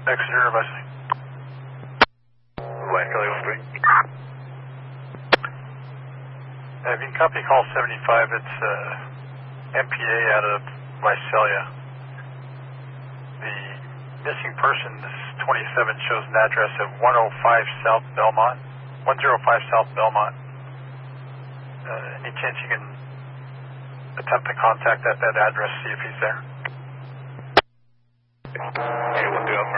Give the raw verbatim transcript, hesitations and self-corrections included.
Exeter, Wesley. West Kelly one three. If you can copy call seventy-five, it's uh, M P A out of Visalia. The missing person, this twenty-seven, shows an address of one oh five South Belmont, one oh five South Belmont. Uh, any chance you can attempt to contact at that address, see if he's there? Okay, we'll do it.